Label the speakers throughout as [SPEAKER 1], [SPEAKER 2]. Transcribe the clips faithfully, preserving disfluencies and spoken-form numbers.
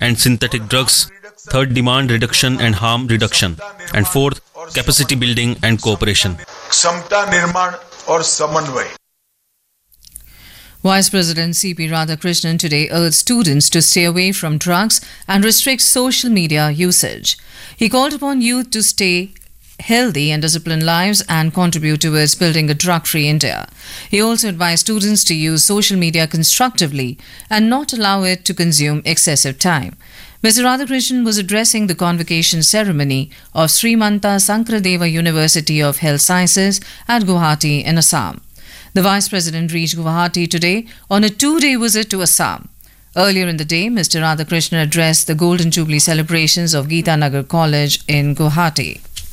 [SPEAKER 1] and synthetic drugs. Third, demand reduction and harm reduction. And fourth, capacity building and cooperation.
[SPEAKER 2] क्षमता निर्माण और समन्वय.
[SPEAKER 3] Vice President C P Radhakrishnan today urged students to stay away from drugs and restrict social media usage. He called upon youth to stay healthy and disciplined lives and contribute towards building a drug-free India. He also advised students to use social media constructively and not allow it to consume excessive time. Mister Radhakrishnan was addressing the convocation ceremony of Sri Manta Sankradeva University of Health Sciences at Guwahati in Assam. The Vice President reached Guwahati today on a two-day visit to Assam. Earlier in the day, Mister Radhakrishnan addressed the Golden Jubilee celebrations of Geeta Nagar College in Guwahati.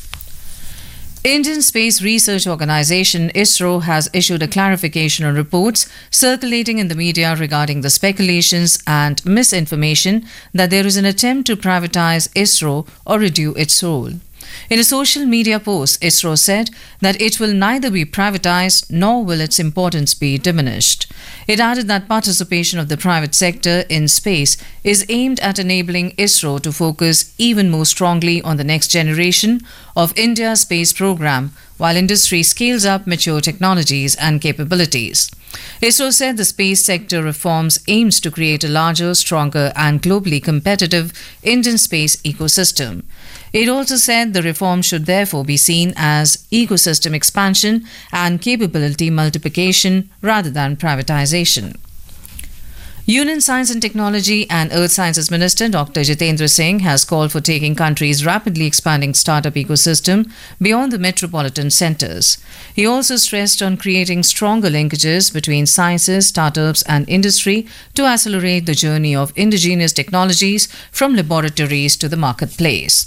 [SPEAKER 3] Indian Space Research Organisation ISRO has issued a clarification on reports circulating in the media regarding the speculations and misinformation that there is an attempt to privatize ISRO or reduce its role. In a social media post, ISRO said that it will neither be privatized nor will its importance be diminished. It added that participation of the private sector in space is aimed at enabling ISRO to focus even more strongly on the next generation of India's space program, while industry scales up mature technologies and capabilities. ISRO said the space sector reforms aims to create a larger, stronger and globally competitive Indian space ecosystem. It also said the reform should therefore be seen as ecosystem expansion and capability multiplication rather than privatization. Union Science and Technology and Earth Sciences Minister Doctor Jitendra Singh has called for taking country's rapidly expanding startup ecosystem beyond the metropolitan centres. He also stressed on creating stronger linkages between sciences, startups and industry to accelerate the journey of indigenous technologies from laboratories to the marketplace.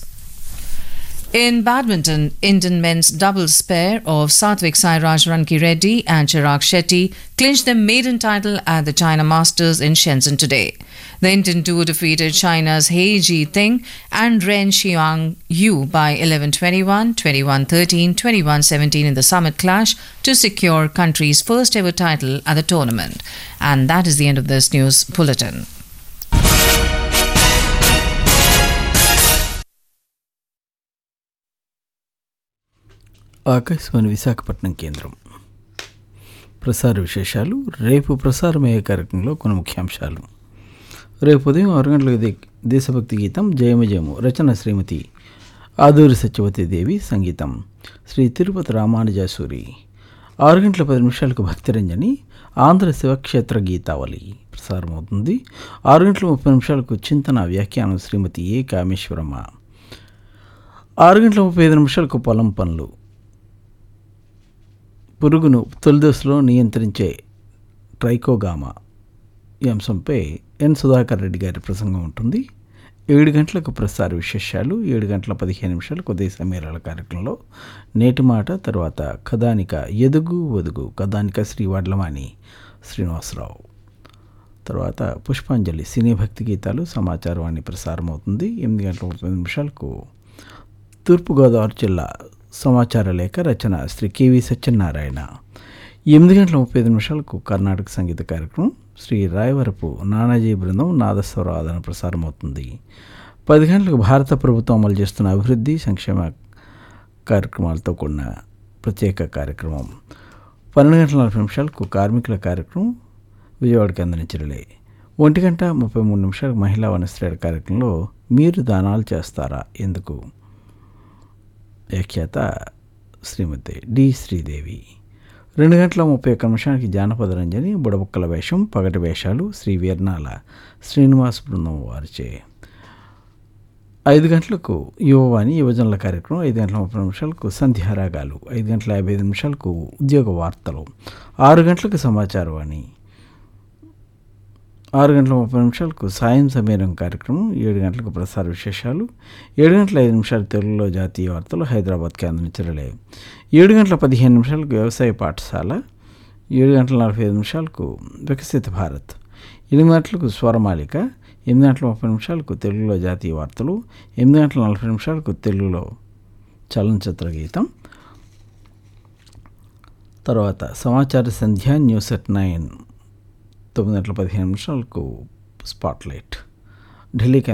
[SPEAKER 3] In badminton, Indian men's doubles pair of Satvik Sairaj Rankireddy and Chirag Shetty clinched their maiden title at the China Masters in Shenzhen today. The Indian duo defeated China's He Ji-ting and Ren Xiang Yu by eleven twenty-one, twenty-one thirteen, twenty-one seventeen in the summit clash to secure country's first ever title at the tournament. And that is the end of this news bulletin.
[SPEAKER 4] Akashvani Visakhapatnam కేంద్రం ప్రసార విశేషాలు. రేపు ప్రసారమయ్యే కార్యక్రమంలో కొన్ని ముఖ్యాంశాలు. రేపు ఉదయం ఆరు గంటలకు దే దేశభక్తి గీతం జయమజయము రచన శ్రీమతి ఆదూరి సత్యవతి దేవి, సంగీతం శ్రీ తిరుపతి రామానుజాసూరి. ఆరు గంటల పది నిమిషాలకు భక్తిరంజని ఆంధ్ర శివక్షేత్ర గీతావళి ప్రసారమవుతుంది. ఆరు గంటల ముప్పై నిమిషాలకు చింతన వ్యాఖ్యానం శ్రీమతి ఏ కామేశ్వరమ్మ. ఆరు గంటల ముప్పై ఐదు నిమిషాలకు పొలం పనులు, పురుగును తొలిదశలో నియంత్రించే ట్రైకోగామా ఈ అంశంపై ఎన్ సుధాకర్ రెడ్డి గారి ప్రసంగం ఉంటుంది. ఏడు గంటలకు ప్రసార విశేషాలు. ఏడు గంటల పదిహేను నిమిషాలకు ఉదయ సమీరాల కార్యక్రమంలో నేటి మాట, తర్వాత కథానిక ఎదుగు ఒదుగు కథానిక శ్రీ వడ్లమాని శ్రీనివాసరావు. తర్వాత పుష్పాంజలి సినీ భక్తి గీతాలు సమాచారం అని ప్రసారం అవుతుంది. ఎనిమిది గంటల ముప్పై నిమిషాలకు తూర్పుగోదావరి జిల్లా సమాచార లేఖ, రచన శ్రీ కెవి సత్యనారాయణ. ఎనిమిది గంటల ముప్పై ఐదు నిమిషాలకు కర్ణాటక సంగీత కార్యక్రమం శ్రీ రాయవరపు నానాజీ బృందం నాదస్వర ఆదరణ ప్రసారం అవుతుంది. పది గంటలకు భారత ప్రభుత్వం అమలు చేస్తున్న అభివృద్ధి సంక్షేమ కార్యక్రమాలతో కూడిన ప్రత్యేక కార్యక్రమం. పన్నెండు గంటల నలభై నిమిషాలకు కార్మికుల కార్యక్రమం విజయవాడకి అందించలే. ఒంటి గంట ముప్పై మూడు నిమిషాలకు మహిళా వనశ్రేణ కార్యక్రమంలో మీరు దానాలు చేస్తారా ఎందుకు, వ్యాఖ్యాత శ్రీమతి డి శ్రీదేవి. రెండు గంటల ముప్పై ఒక్క నిమిషానికి జానపద రంజని బుడబుక్కల వేషం పగటి వేషాలు శ్రీ వీర్నాల శ్రీనివాస్ బృందం వారిచే. ఐదు గంటలకు యువవాణి యువజనుల కార్యక్రమం. ఐదు గంటల ముప్పై నిమిషాలకు సంధ్యారాగాలు. ఐదు గంటల యాభై ఐదు నిమిషాలకు ఉద్యోగ వార్తలు. ఆరు గంటలకు సమాచారవాణి. ఆరు గంటల ముప్పై నిమిషాలకు సాయం సమీరం కార్యక్రమం. ఏడు గంటలకు ప్రసార విశేషాలు. ఏడు గంటల ఐదు నిమిషాలు తెలుగులో జాతీయ వార్తలు హైదరాబాద్ కేంద్రం. ఏడు గంటల పదిహేను నిమిషాలకు వ్యవసాయ పాఠశాల. ఏడు గంటల నలభై ఐదు నిమిషాలకు వికసిత భారత్. ఎనిమిది గంటలకు స్వరమాలిక. ఎనిమిది గంటల ముప్పై నిమిషాలకు తెలుగులో జాతీయ వార్తలు. ఎనిమిది గంటల నలభై నిమిషాలకు తెలుగులో చలనచిత్ర గీతం. తర్వాత సమాచార సంధ్య న్యూస్ ఎట్ నైన్. తొమ్మిది గంటల పదిహేను నిమిషాలకు స్పాట్లైట్ ఢిల్లీ